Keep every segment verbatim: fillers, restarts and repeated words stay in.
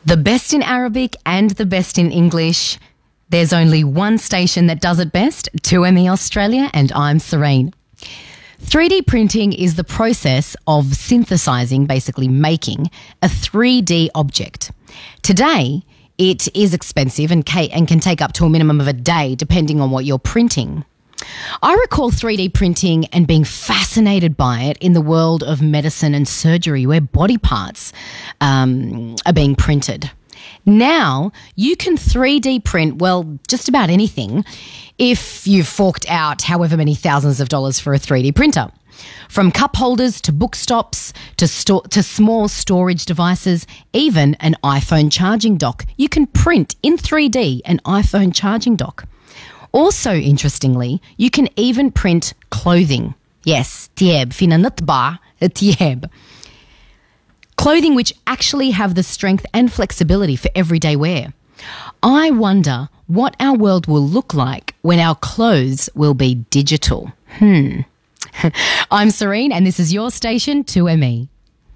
The best in Arabic and the best in English. There's only one station that does it best, two M E Australia, and I'm Serene. three D printing is the process of synthesizing, basically making, a three D object. Today, it is expensive and can take up to a minimum of a day, depending on what you're printing. I recall three D printing and being fascinated by it in the world of medicine and surgery, where body parts um, are being printed. Now, you can three D print, well, just about anything if you've forked out however many thousands of dollars for a three D printer. From cup holders to book stops to, sto- to small storage devices, even an iPhone charging dock. You can print in three D an iPhone charging dock. Also, interestingly, you can even print clothing. Yes, تياب فينا نطبع تياب. Clothing which actually have the strength and flexibility for everyday wear. I wonder what our world will look like when our clothes will be digital. Hmm. I'm Serene and this is your station two M E.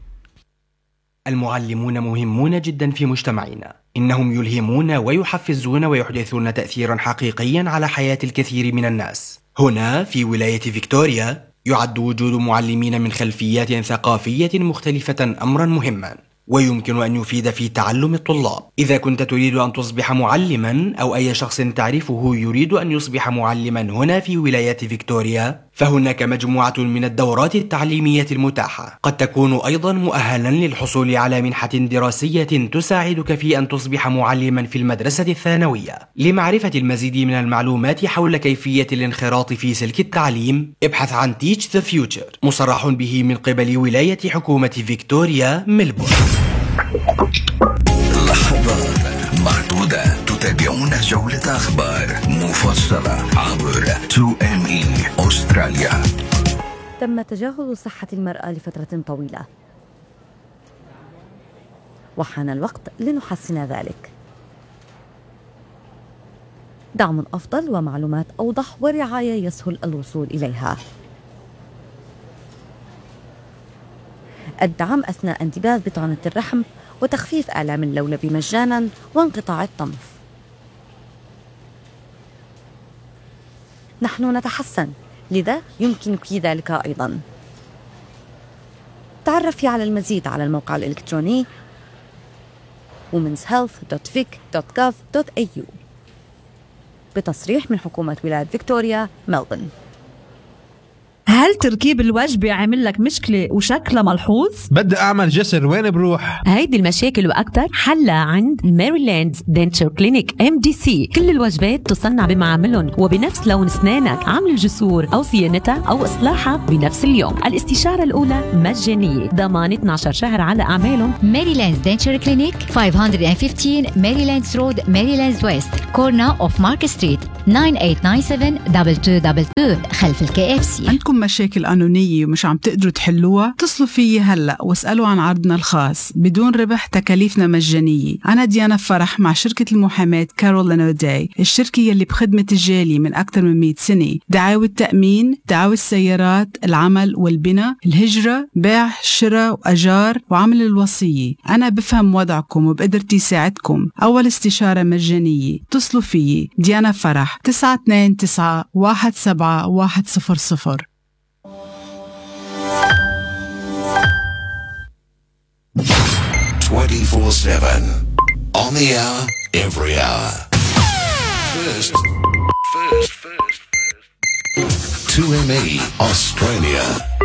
المعلمون مهمون جدا في مجتمعنا. إنهم يلهمون ويحفزون ويحدثون تأثيرا حقيقيا على حياة الكثير من الناس. هنا في ولاية فيكتوريا يعد وجود معلمين من خلفيات ثقافية مختلفة أمرا مهما، ويمكن أن يفيد في تعلم الطلاب. إذا كنت تريد أن تصبح معلما أو أي شخص تعرفه يريد أن يصبح معلما هنا في ولاية فيكتوريا، فهناك مجموعة من الدورات التعليمية المتاحة. قد تكون أيضا مؤهلا للحصول على منحة دراسية تساعدك في أن تصبح معلما في المدرسة الثانوية. لمعرفة المزيد من المعلومات حول كيفية الانخراط في سلك التعليم، ابحث عن Teach the Future، مصرح به من قبل ولاية حكومة فيكتوريا ملبورن. لحظات معدودة تتابعون جولة أخبار مفصلة عبر تو إم إي أستراليا. تم تجاهل صحة المرأة لفترة طويلة، وحان الوقت لنحسن ذلك. دعم أفضل ومعلومات أوضح ورعاية يسهل الوصول إليها. الدعم أثناء انتباذ بطانة الرحم وتخفيف آلام اللولب مجاناً وانقطاع الطمث. نحن نتحسن، لذا يمكنك ذلك أيضاً. تعرفي على المزيد على الموقع الإلكتروني womens health dot vic dot gov dot a u بتصريح من حكومة ولاية فيكتوريا ملبورن. هل تركيب الوجبة عامل لك مشكلة وشكلها ملحوظ؟ بدي أعمل جسر، وين بروح؟ هيدي المشاكل وأكتر حلها عند ماريلاند دنتشر كلينيك إم دي سي. كل الوجبات تصنع بمعاملهم وبنفس لون أسنانك، عمل الجسور أو صيانتها أو إصلاحها بنفس اليوم. الاستشارة الأولى مجانية، ضمان اثنا عشر شهر على أعمالهم. ماريلاند دنتشر كلينيك خمسمية وخمستاشر ماريلاندز رود، ماريلاندز ويست، كورنا أوف مارك ستريت، تسعة ثمانية تسعة سبعة اثنين اثنين اثنين خلف الكي اف سي. عندكم مشاكل قانونية ومش عم تقدروا تحلوها؟ اتصلوا فيي هلأ واسألوا عن عرضنا الخاص بدون ربح، تكاليفنا مجانية. أنا ديانا فرح مع شركة المحاماة كارولين أوداي، الشركة يلي بخدمة الجالية من أكثر من مئة سنة. دعاوى التأمين، دعاوى السيارات، العمل والبناء، الهجرة، بيع، شراء وأجار، وعمل الوصية. أنا بفهم وضعكم وبقدرتي ساعدكم. أول استشارة مجانية. اتصلوا فيي ديانا فرح تسعة اثنين تسعة واحد سبعة واحد صفر صفر. twenty-four seven on the hour, every hour. First, first, first, first. two M E Australia.